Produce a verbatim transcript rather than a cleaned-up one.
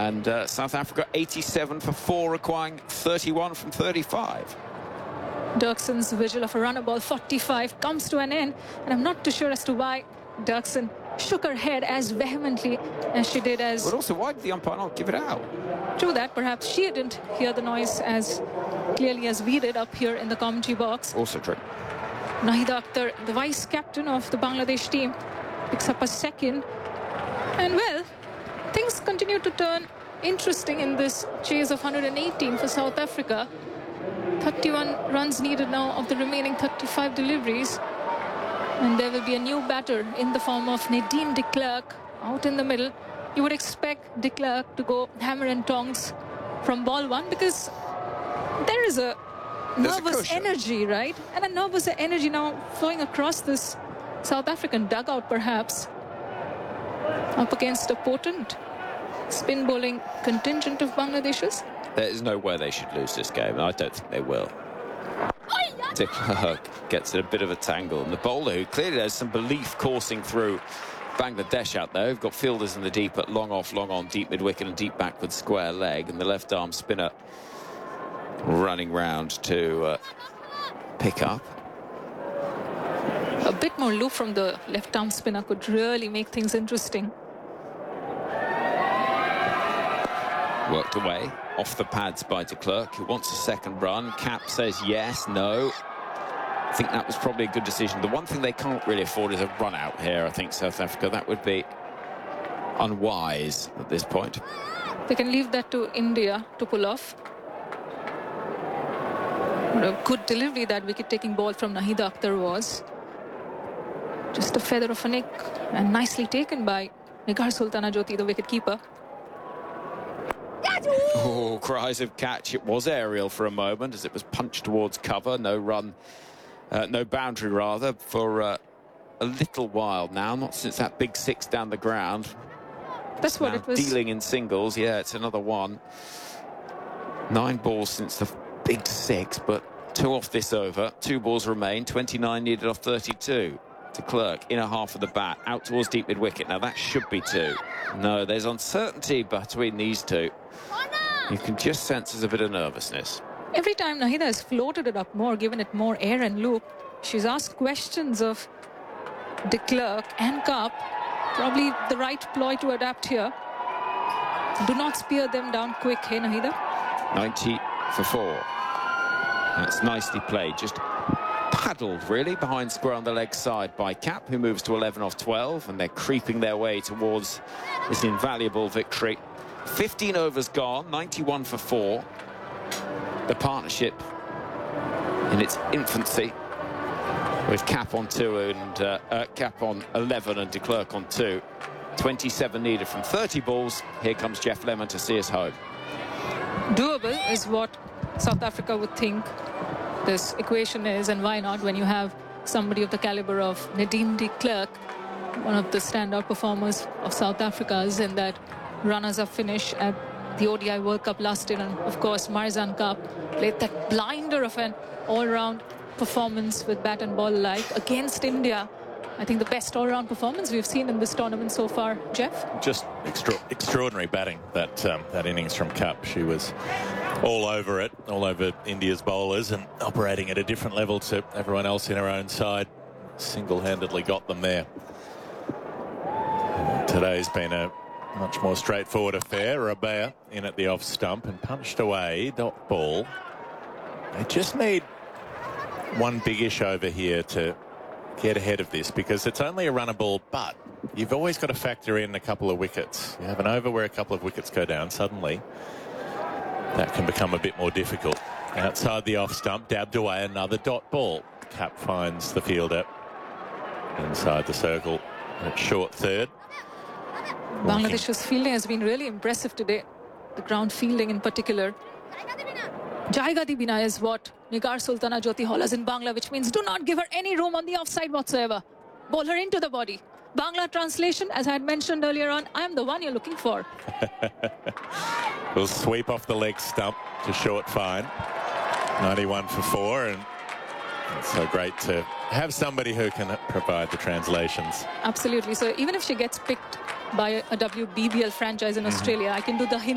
And uh, South Africa eighty-seven for four, requiring thirty-one from thirty-five. Dirkson's vigil of a runner ball forty-five comes to an end, and I'm not too sure as to why Dirkson shook her head as vehemently as she did as... But also, why did the umpire not give it out? True that, perhaps she didn't hear the noise as clearly as we did up here in the commentary box. Also true. Nahida Akhtar, the vice-captain of the Bangladesh team, picks up a second. And, well, things continue to turn interesting in this chase of one hundred eighteen for South Africa. thirty-one runs needed now of the remaining thirty-five deliveries. And there will be a new batter in the form of Nadine de Klerk out in the middle. You would expect de Klerk to go hammer and tongs from ball one, because there is a There's nervous a energy, right? And a nervous energy now flowing across this South African dugout, perhaps, up against a potent spin bowling contingent of Bangladesh's. There is no way they should lose this game, and I don't think they will. De Klerk gets in a bit of a tangle, and the bowler, who clearly has some belief coursing through Bangladesh out there, who've got fielders in the deep at long off, long on, deep mid-wicket and deep backward square leg, and the left-arm spinner running round to uh, pick up. A bit more loop from the left-arm spinner could really make things interesting. Worked away off the pads by de Klerk, who wants a second run. Cap says yes, no. I think that was probably a good decision. The one thing they can't really afford is a run out here, I think, South Africa. That would be unwise at this point. They can leave that to India to pull off. What a good delivery that wicket-taking ball from Nahida Akhtar was. Just a feather of a nick, and nicely taken by Nigar Sultana Jyoti, the wicket-keeper. Oh, cries of catch. It was aerial for a moment as it was punched towards cover. No run, uh, no boundary rather, for uh, a little while now. Not since that big six down the ground. That's what now it was. Dealing in singles. Yeah, it's another one. Nine balls since the big six, but two off this over. Two balls remain. twenty-nine needed off thirty-two. De Klerk, inner half of the bat, out towards deep mid-wicket. Now that should be two. No, there's uncertainty between these two. You can just sense there's a bit of nervousness. Every time Nahida has floated it up more, given it more air and loop, she's asked questions of de Klerk and Cup. Probably the right ploy to adapt here. Do not spear them down quick, hey Nahida? ninety for four. That's nicely played. Just paddled, really, behind square on the leg side by Cap, who moves to eleven off twelve, and they're creeping their way towards this invaluable victory. fifteen overs gone, ninety-one for four. The partnership in its infancy, with Cap on two and uh, uh, Cap on eleven and de Klerk on two. twenty-seven needed from thirty balls. Here comes Geoff Lemon to see us home. Doable is what South Africa would think this equation is, and why not when you have somebody of the caliber of Nadine de Klerk, one of the standout performers of South Africa's in that runners-up finish at the O D I World Cup last year, and of course Marizanne Cup, played that blinder of an all-round performance with bat and ball alike against India. I think the best all-round performance we've seen in this tournament so far. Jeff? Just extra extraordinary batting, that um, that innings from Cup. She was all over it, all over India's bowlers, and operating at a different level to everyone else in her own side. Single-handedly got them there. Today's been a much more straightforward affair. Rabea in at the off stump and punched away. Dot ball. They just need one biggish over here to get ahead of this, because it's only a runner ball, but you've always got to factor in a couple of wickets. You have an over where a couple of wickets go down. Suddenly that can become a bit more difficult. Outside the off stump, dabbed away, another dot ball. Cap finds the fielder inside the circle at short third. Bangladesh's fielding has been really impressive today. The ground fielding in particular. Jaiga di Bina is what Nigar Sultana Jyoti hollers in Bangla, which means do not give her any room on the offside whatsoever. Bowl her into the body. Bangla translation, as I had mentioned earlier on, I am the one you're looking for. We'll sweep off the leg stump to short fine. ninety-one for four, and it's so great to have somebody who can provide the translations. Absolutely. So even if she gets picked by a W B B L franchise in Australia, I can do the